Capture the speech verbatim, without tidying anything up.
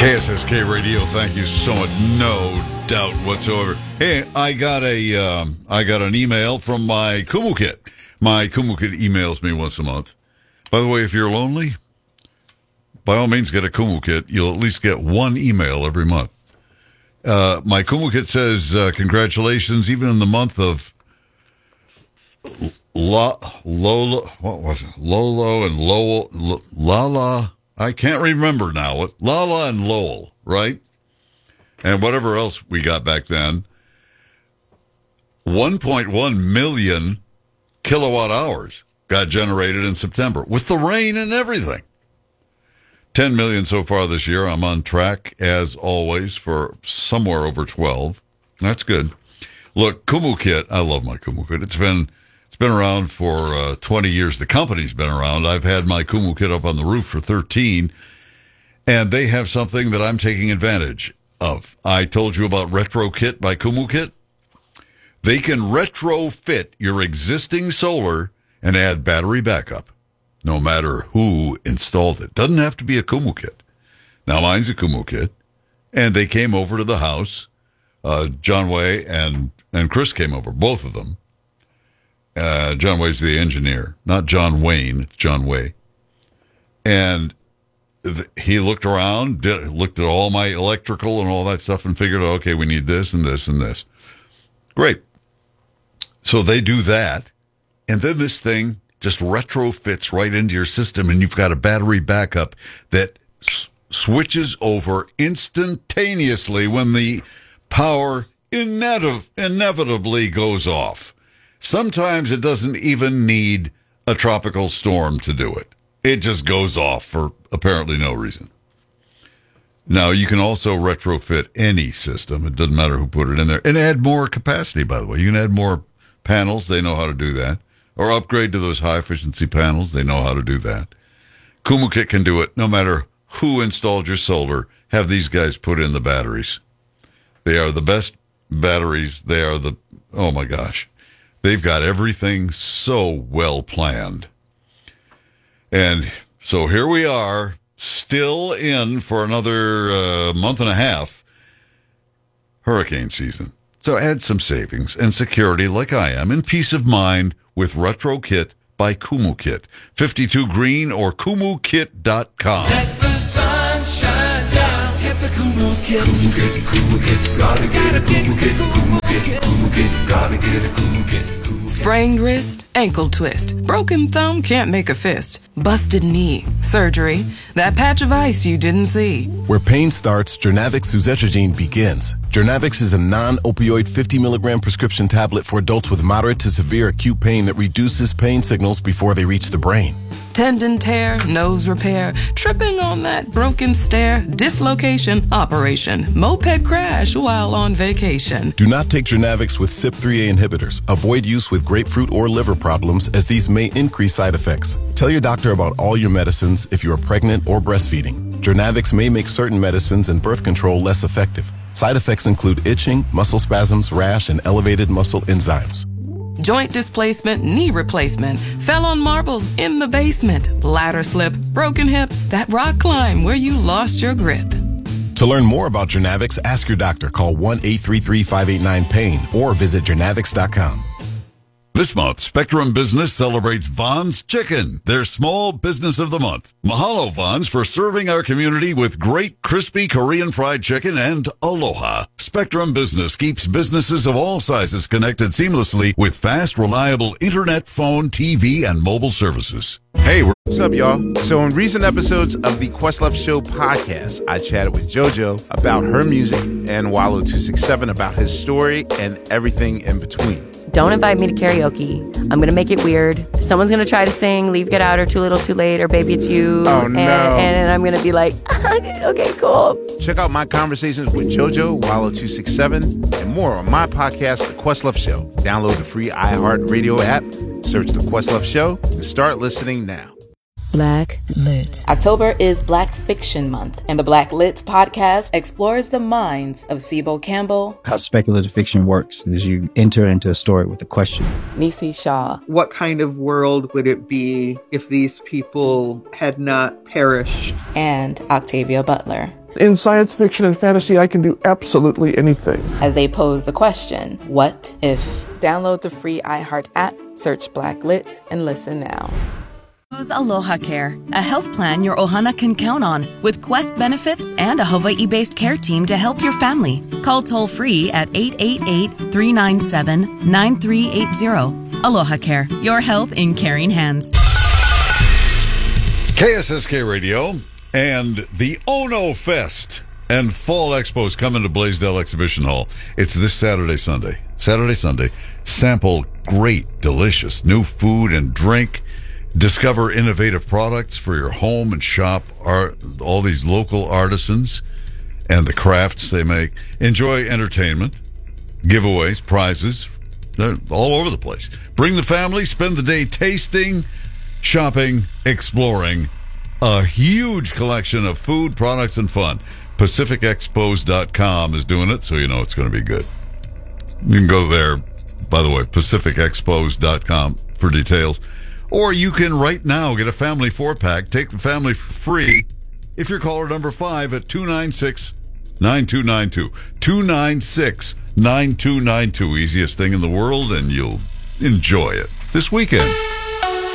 K S S K Radio, thank you so much. No doubt whatsoever. Hey, I got a, um, I got an email from my Kumu Kit. My Kumu Kit emails me once a month. By the way, if you're lonely, by all means get a Kumu Kit. You'll at least get one email every month. Uh, my Kumu Kit says, uh, congratulations, even in the month of La, Lolo, what was it? Lolo and Lowell, Lala. I can't remember now. What Lala and Lowell, right? And whatever else we got back then. one point one million kilowatt hours got generated in September with the rain and everything. ten million so far this year. I'm on track, as always, for somewhere over twelve. That's good. Look, Kumu Kit, I love my Kumu Kit. It's been it's been around for uh, twenty years. The company's been around. I've had my Kumu Kit up on the roof for thirteen, and they have something that I'm taking advantage of. I told you about Retro Kit by Kumu Kit. They can retrofit your existing solar and add battery backup, no matter who installed it. Doesn't have to be a Kumu Kit. Now, mine's a Kumu Kit, and they came over to the house. Uh, John Way and, and Chris came over, both of them. Uh, John Way's the engineer, not John Wayne, it's John Way. And th- he looked around, did, looked at all my electrical and all that stuff and figured, okay, we need this and this and this. Great. So they do that, and then this thing just retrofits right into your system, and you've got a battery backup that s- switches over instantaneously when the power inev- inevitably goes off. Sometimes it doesn't even need a tropical storm to do it. It just goes off for apparently no reason. Now, you can also retrofit any system. It doesn't matter who put it in there. And add more capacity, by the way. You can add more panels. They know how to do that. Or upgrade to those high-efficiency panels. They know how to do that. Kumu Kit can do it no matter who installed your solar. Have these guys put in the batteries. They are the best batteries. They are the, oh my gosh. They've got everything so well planned. And so here we are, still in for another uh, month and a half, hurricane season. So add some savings and security like I am and peace of mind with Retro Kit by Kumu Kit. fifty-two Green or kumu kit dot com. Let the sun shine down. Hit the Kumu Kit. Kumu Kit, Kumu Kit, gotta get a Kumu Kit. Kumu Kit, Kumu Kit, gotta get a Kumu Kit. Sprained wrist, ankle twist, broken thumb, can't make a fist, busted knee, surgery, that patch of ice you didn't see. Where pain starts, Jernavix suzetrigine begins. Jernavix is a non-opioid fifty milligram prescription tablet for adults with moderate to severe acute pain that reduces pain signals before they reach the brain. Tendon tear, nose repair, tripping on that broken stair, dislocation, operation, moped crash while on vacation. Do not take Jernavix with C Y P three A inhibitors. Avoid use with grapefruit or liver problems, as these may increase side effects. Tell your doctor about all your medicines if you are pregnant or breastfeeding. Jernavix may make certain medicines and birth control less effective. Side effects include itching, muscle spasms, rash, and elevated muscle enzymes. Joint displacement, knee replacement, fell on marbles in the basement, ladder slip, broken hip, that rock climb where you lost your grip. To learn more about Jernavix, ask your doctor. Call one eight three three, five eight nine, pain or visit jernavix dot com. This month, Spectrum Business celebrates Vons Chicken, their small business of the month. Mahalo, Vons, for serving our community with great crispy Korean fried chicken and aloha. Spectrum Business keeps businesses of all sizes connected seamlessly with fast, reliable internet, phone, T V, and mobile services. Hey, what's up, y'all? So in recent episodes of the Questlove Show podcast, I chatted with JoJo about her music and Wallow two six seven about his story and everything in between. Don't invite me to karaoke. I'm going to make it weird. Someone's going to try to sing Leave, Get Out, or Too Little, Too Late, or Baby It's You. Oh, and, no. And I'm going to be like, okay, cool. Check out my conversations with JoJo, Wallow two six seven, and more on my podcast, The Questlove Show. Download the free iHeartRadio app, search The Questlove Show, and start listening now. Black Lit. October is Black Fiction Month, and the Black Lit podcast explores the minds of Sibo Campbell. How speculative fiction works is you enter into a story with a question. Nisi Shaw. What kind of world would it be if these people had not perished? And Octavia Butler. In science fiction and fantasy, I can do absolutely anything. As they pose the question, what if? Download the free iHeart app, search Black Lit, and listen now. Choose Aloha Care, a health plan your ohana can count on, with Quest benefits and a Hawaii-based care team to help your family. Call toll-free at eight eight eight, three nine seven, nine three eight zero. Aloha Care, your health in caring hands. K S S K Radio and the Ono Fest and Fall Expos coming to Blaisdell Exhibition Hall. It's this Saturday, Sunday. Saturday, Sunday. Sample great, delicious new food and drink. Discover innovative products for your home and shop. Art, all these local artisans and the crafts they make. Enjoy entertainment, giveaways, prizes. They're all over the place. Bring the family, spend the day tasting, shopping, exploring. A huge collection of food, products, and fun. Pacific Expos dot com is doing it, so you know it's going to be good. You can go there, by the way, Pacific Expos dot com for details. Or you can right now get a family four-pack. Take the family for free if you're caller number five at two nine six, nine two nine two. two nine six, nine two nine two. Easiest thing in the world, and you'll enjoy it this weekend.